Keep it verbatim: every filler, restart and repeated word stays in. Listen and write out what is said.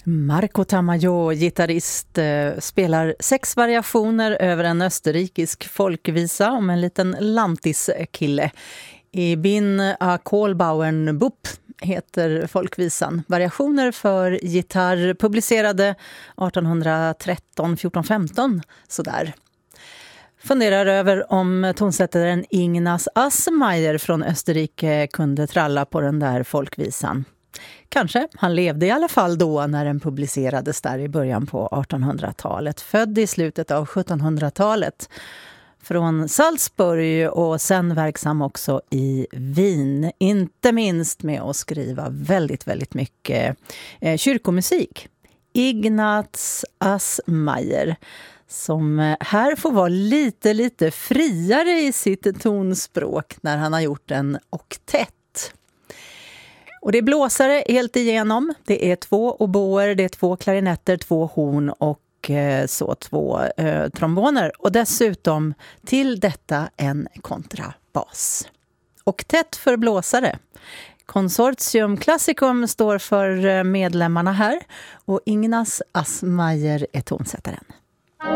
Marco Tamayo, gitarrist, spelar sex variationer över en österrikisk folkvisa om en liten lantiskille. I Bin a Kohlbauern Bupp heter folkvisan. Variationer för gitarr publicerade artonhundratretton, fjorton, femton sådär. Funderar över om tonsättaren Ignaz Assmayer från Österrike kunde tralla på den där folkvisan. Kanske, han levde i alla fall då när den publicerades där i början på artonhundratalet. Född i slutet av sjuttonhundratalet. Från Salzburg och sen verksam också i Wien. Inte minst med att skriva väldigt, väldigt mycket eh, kyrkomusik. Ignaz Assmayer, som här får vara lite, lite friare i sitt tonspråk när han har gjort en oktett. Och det är blåsare helt igenom. Det är två oboer, det är två klarinetter, två horn och eh, så två eh, tromboner. Och dessutom till detta en kontrabas. Oktett för blåsare. Consortium Classicum står för medlemmarna här och Ignaz Assmayer är tonsättaren.